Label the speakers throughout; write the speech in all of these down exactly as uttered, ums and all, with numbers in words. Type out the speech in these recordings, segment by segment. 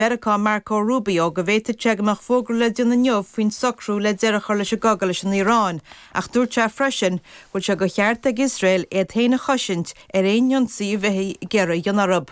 Speaker 1: America Marco Rubio go bhhéite teagamach fógra le duna neomh faoin socrú le deireachar leis a gagal leis an Irán, ach dúirt se freisin go se go cheart ag Israel é théana choisint ar aon ionsaí bheití gearra dionarab.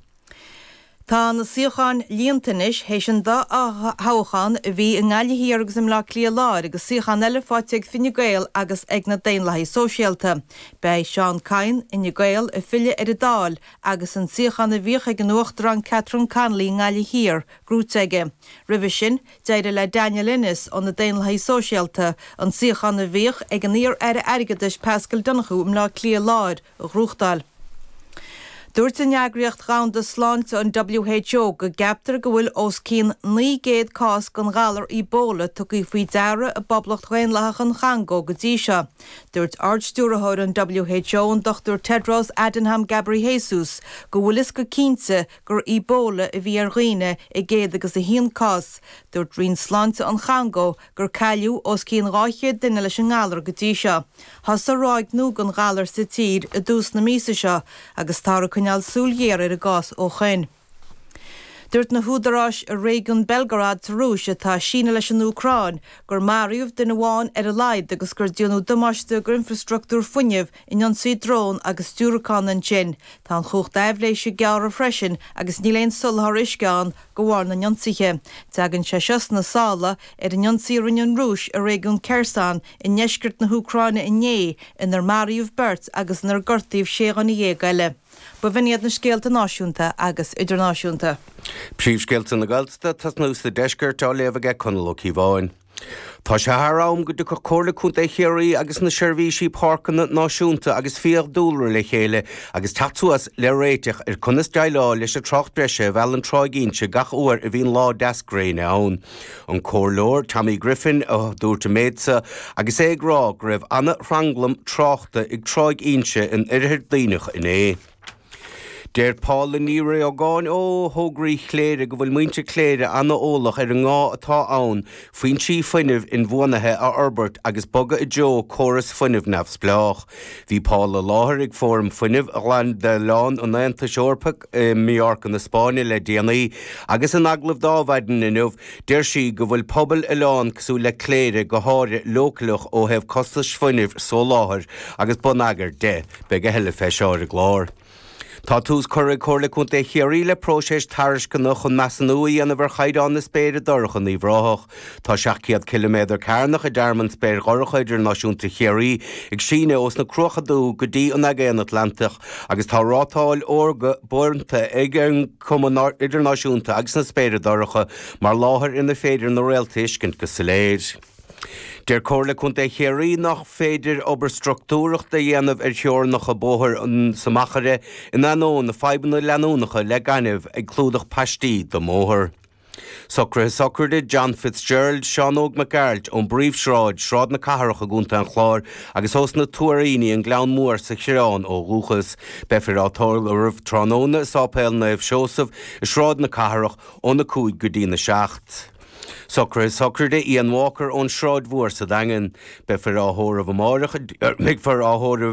Speaker 1: Tá na síocháin líontanis hééis an dá a háchan bhí an gáilithí agus im lá clí láir agus síocháin eile fáteag Fine Gael agus ag na déanlaí sóisialta. Bei Seán Cain in Gael a fille ar a dáil agus an síocháin a bhíoch ag an uachtarán Catherine Conley gáilithír grúteige. Ribh sin deidir le Daniel Innes an na déanlaí sóisialta an síocháin a bhíoch ag an níor ar airgeadis Pascal Donoghue im lá clí láir a Rúchtal. Dúirt an neagraíocht rán de sláinte an W H O go gaptar go bhfuil os cín ní géad cás gan gálar í bóla tugaí faoi deara a boblacht réinlaach an Chango go dtí seo. Dúirt ardstúrathóir an W H O an Doctor Tedros Adhanom Ghebreyesus go bhfuil is go cínte gur í bóla a bhí ar riine i géad agus a híon cás. Dúirt rion sláinte an Chango gur cailiú os cín ráichéad duine leis an gálar go dtí seo. Has a ráig nó gan gálar sa tír a dús na mísa seo agus tára Al súlgéir ar a gás ó chuin. Dúirt na húdarás a réigean Belgrad tarúis atá sína leis an Ucráin gur maríomh den bháin ar a laid agus gur dionú damáiste gur infrastruchtúr funineh in an sí drón agus dúracán an sin. Tá an chucht daibhlééis se gear a freisin agus níléon sulthar isceán go bhhar na nionsaithe. Teagann se seos na sála ar an nionsaí rinnean rúis a réigean Kherson in neiscirt na Ucráine inné inar maríomh bert agus nar gortaíomh ségan i dhéagaile. Ba bhíad na scéalta náisiúnta agus idirnáisiúnta.
Speaker 2: Príomh scéalta na Gailta tas nús de deisgurt á léamhaige chunalóí bháin. Tá se thrám go do go cóirla chunta chéirí agus na seirbhísí páirceanna náisiúnta agus fíoh dúlra le chéile agus tatúas le réiteach ar chunas deilá leis a trocht breise bheall an tráigínse gach uair a bhíon lá deascréine ann. An cóirleoir Tammy Griffin ó dúirta méidsa agus éagrá go raibh Anna Ranglam tráchta ag tráigínse in idirthir daoineach in é. Déir Pála níra ó gáin ó thógraí chléire go bhfuil muinte chléire anna ólach ar an ngá atá ann faoin sí fuineh in bhuanathe a Albert agus boga i Joe choras fuineh nefs bleach. Bhí Pála láthair ag fóm fuineh a ghlain de lán an naanta seorpach i Mallorca na Spáine le déanaí agus an aglah dábhaidin inmh déir si go bhfuil pobl i lán cosú le chléire go háire localach ó hebh costas fuineh só láthair agus bon agar de be go heile feisiáir a glár. Tá tús chuir cóirla chun é chéirí le próséis taris gannach chun meassanúí ana bhar chaidán na spéire dorchan í bhráthach. Tá seachtcéad kiloméadar cairnach a dearman spéir ghorchaidir náisiúnta chéirí ag síne os na cruchadú go dtí an agéan Atlantach agus tá rátáil orga bornta ag an cumanar idirnáisiúnta agus na spéire dorcha mar láthair ina féidir na réalta iscint go sa léir. Déir cóirla chunta chéirí nach féidir obair struchtúracht a dhéanamh ar teor nach a bóthir an samachare in anón na feibanna leanúnacha le ganibh ag clúdach pastí do móthir. Socra socrde John Fitzgerald, Sean Óg McGarrett ón bríomhsráid sráid na catharach a gúnta an chláir agus os na tuairíní an gleann mór sa chireán ó Rúchas. Befir átáil a rih tróna sápéil na Fhseosamh i sráid na catharach ó na cúig go dtí na seacht. Socra socrde Ian Walker ón sráid mhór sa dagan befir áthóir a bhmárach mig for áthóir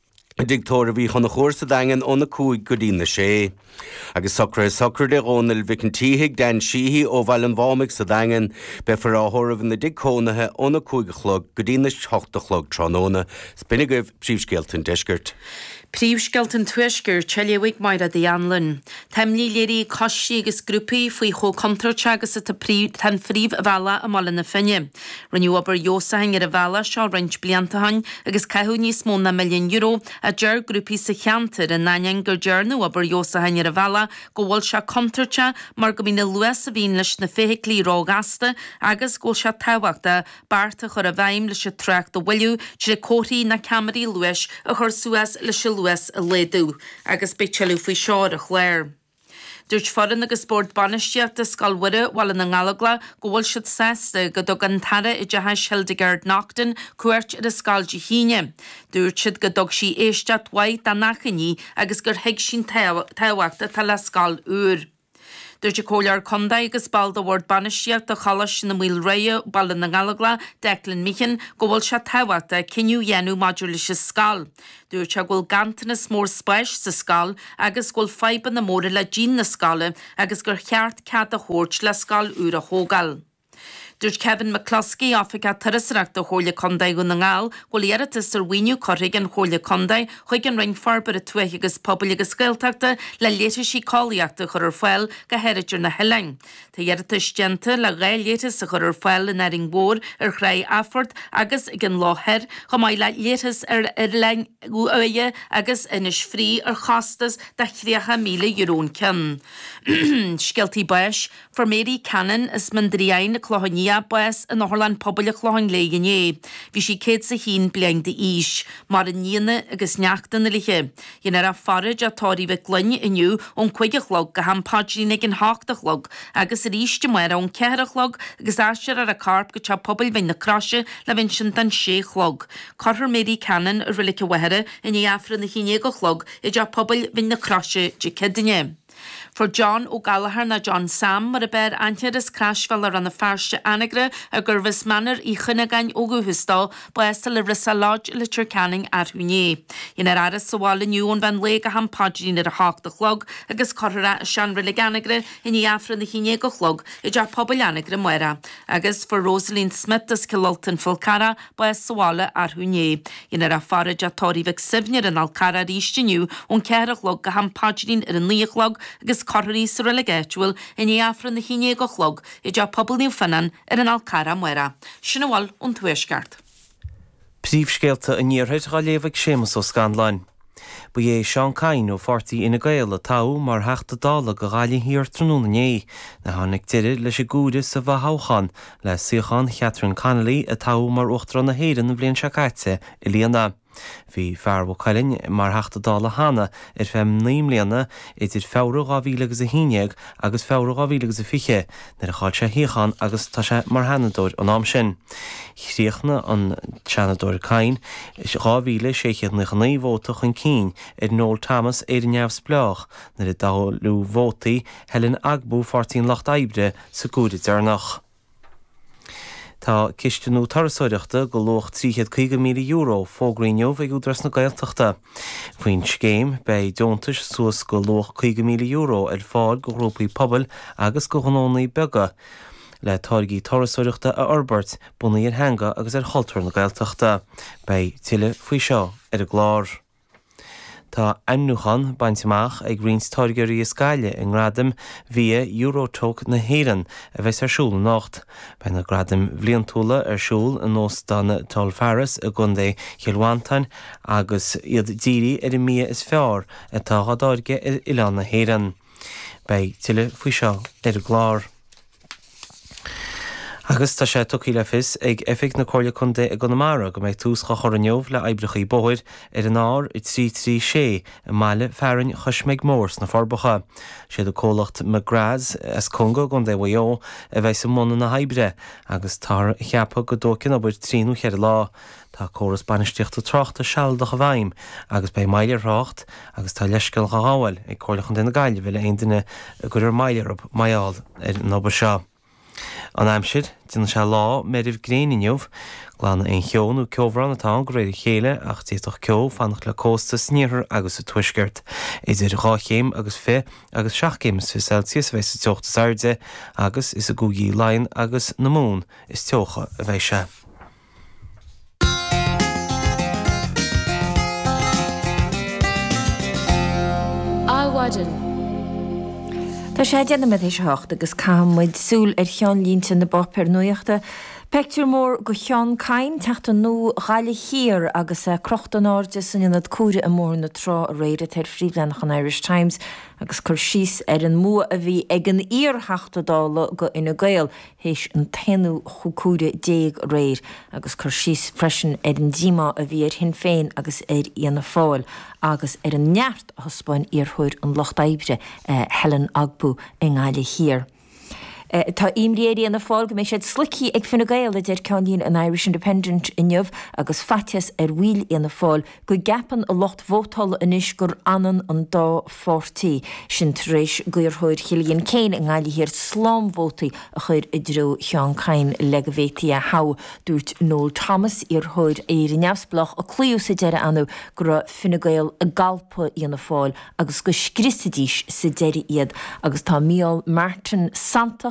Speaker 2: a digtóir a bhí chun na chóir sa dagan ó na cúig go dtí na sé. Agus socra socrde ónil bhicin tíigh den síhí ó bhil an bhámig sa dagan befir áthóir na digcónathe ó na cúig chlog go dtí na teachta chlog tróna. Spinnig príomhscéalta deisgurt.
Speaker 3: Príomhscéalta tuaisgur teilehigh mar a dhéanlann. Temlí léirí cosí agus grúpaí faoi cho contrate agus tan phríomh bhela a mala na finne. Rinneú obair Jósahain ar a bhela seo rint bliantahain agus caithú níos mó na milliún euro a deir grúpaí sa cheantar in nain gur dearnú obair Jósahain ar a bhela go bhfuil se contrate mar go bhína luas a bhíon leis na féiclí rógasta agus ggóil se táhachta barta chur a bhaim leis a treacht do bhfuilú de cóirí na camarí luis a chur suas leis Luas a léadú agus beitseú faoi seo a chléir. Dúirt foran agus bord banisteach de scalhuire bhil na ngalagla go bhfuil siad sésta go dog an tara i d deatha Hildegard Nachton cuairt ar a scalde híine. Dúirt siad go dog sí éisteat waid a nachaní agus gur hiig sin táhachta tal le scal úr. Dúir de cólear conda agus bal do bhór banisteach do chalas na mil réie ballan na galagla Declan Michan go bhfuil se tahata ciniú dhéanú maidir leis is scal. Dúir te ghfuil gantanas mór spéis sa scal agus ghfuil feiban na móra le dín na scala agus gur cheart cad a chóirt le scal úr a hógal. Dúirt Kevin McCluskey Africa tarasreacht a chóla condaig go na ngáil ghfuil iarratas ar wíniú corrig an chóla condaig chuig an ring farbar a tuaich agus pobl agus scailteachta le léitir sí cálaíachta chur ar fáil go heridir na helein. Tá iarratas genta le gaillétas a chur ar fáil in Erin Bór ar chraí Afford agus ag an láthir chu mai le létas ar ar lein uige agus inis frí ar chastas de chríocha míle eurón cin. Scialtí bais, for Mary Cannon is mandriain na clohaní Bas yn orlan pobl a chlohan leig yn ie. Fi si ced sa hun bliang dy ish, mar yn niana agos neachta na liche. Yn ar a farage a tori fe glyn yn yw o'n cwig a chlog a ham padrin ag yn hocht a chlog, agos yr ish dymwer o'n ceir a chlog agos asir ar a carp gyda pobl fe'n na crashe la fe'n syntan she chlog. Corher Mary Cannon yr rylig a wehere yn ei afro na hinig o chlog y ja pobl fe'n na crashe dy cydynye. For John O'Gallagher na John Sam mar a ber antiadas crashfall ar an na farste anagre a gurvis manner i chynagain oguhustá ba esta le risa lodge litter canning ar húné. Yn ar aras sawal yn yw on van leg a ham padrin ar a hawk da chlog agus corra a sian rilig anagre in i afra na hiné go chlog i ja pobl anagre mwera. Agus for Rosalind Smith as Kilolton Fulcara ba esta sawala ar húné. Yn ar a farage a tori vec sifnir yn alcara rishtin yw on ceir a chlog a ham padrin ar a nia chlog agus corri sy'r relegatual yn ei afran na hinie go chlog i ja pobl niw ffanan ar an alcara mwera. Sian awal o'n twyesgart.
Speaker 4: Prif sgeilta yn nierhaid galefag Seamus o Scanlain. Bu é Sean Cain ó forty ina gael a tau mar heachta dála go gáilin hir trúna né na hánig tirir leis a gúide sa bhathchan le suchan Catherine Connolly a tau mar uchtran na héirean na bblion seacaite i líana. Bhí fearbh cailinn mar heachta dála hana ar fem naim líana idir feabhra gábhíle agus a híineag agus feabhra gábhíle agus a fiche nar a cháil sé híochan agus tá sé mar hanadóir an am sin. Chríochna an Seanadóir Cain is gábhíle séchiad na chnaí vóta chun cín ar Noel Thomas ar neamhs bleach nar a dáú vótaí Helen Agbú fourteen Locht Ibre sa gúide dearnach. Tá cisteanú tarasóireachta go loch tríchéad chuige míle euro fógraíneomh ag údras na gailteachta. Faoin scéim bei diontas suas go loch chuige míle euro ar fáil go grúpaí pobl agus go ghonónaí bega. Le táirgí tarasóireachta a Orbert bunaí ar hanga agus ar haltar na gailteachta bei tiile faoi seo ar a glár. Tá annúchan bainteach ag Greens táirgeirí a Scaile in gradam via Eurotalk na héirean a bheits ar siúl nacht. Bei na gradam bbliantúla ar siúl an nós dana Tal Ferris a gundé Chilwantain agus iad díri ar i mia is fear a tá gadáirge ar Ilan na héirean. Bei tiile faoi seo ar a glár. Agus tá sé tuí le fis ag effig na cóirla chundé a gonamara go méid tús go choranneomh le eibrechaí bóir ar an ár i trí trí sé a meile fearann chusmeig mórs na forbacha. Sé do cólacht McGrath as Congo gon dé bhó a bheith sa mna na haibre agus tar cheappa go dócin obair tríú cheir lá. Tá córas banisteocht a trocht a sealdach a bhaim agus bei meile rácht agus tá leiscail chaáil ag cóirlachan den na gaiile bhfuil aon duine gur ar maiile op maiáil ar an obair seo. An aimsir, dyn se lá merif gréinineomh, glan ein cheonú ceobhran atá go réidir chéile ach tíoch ceo fannach le cósta sníorthar agus a tuisgurt. Idir dhá chéim agus fé agus seach céims fi Celsius bheith sa teochta sairde agus is a gúgaí lainn agus na mún is teocha a bheith se.
Speaker 5: Áhaidan. Tá sé déanamid is theocht agus cámuid súil ar chean línta na bopur nuachta. Pectúr mór go Sean Cain teachta nó gáile hir agus a crochtan áde san inad cúre a mór na trá a réire tar Fríblenach an Irish Times agus chur síos ar an mua a bhí ag an íortheachta dála go ina gael héis an tenú chucúre déag réir agus chur síos freisin ar an díma a bhí ar hin féin agus ar íana fáil agus ar an neart a hospáin íorthúir an Locht Ibre uh, Helen Agbú in gáile hir. Tá imréí an na fáil go mé sé slicí ag finna gaile idir ceanlín an Irish Independent inniuh agus fatias ar bhil ar na fáil go gapan a locht bhótal inis gur anan an dá fortaí sin rééis gurthir chilíonn céin an gáile hir slámhótaí a chuir i drú Seán Cain le go bhétaí a ha dúirt Noel Thomas ar thuir éar neamsblach a clíú sa deire anú gur finna gail a galpa í na fáil agus go scrisadís sa deire iad agus tá míal Martin Santa